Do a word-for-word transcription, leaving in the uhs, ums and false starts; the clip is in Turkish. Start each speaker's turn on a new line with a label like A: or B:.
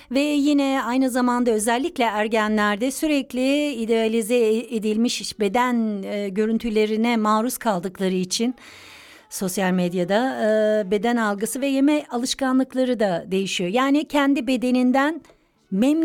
A: Ve yine aynı zamanda özellikle ergenlerde sürekli idealize edilmiş beden e, görüntülerine maruz kaldıkları için sosyal medyada e, beden algısı ve yeme alışkanlıkları da değişiyor. Yani kendi bedeninden memnun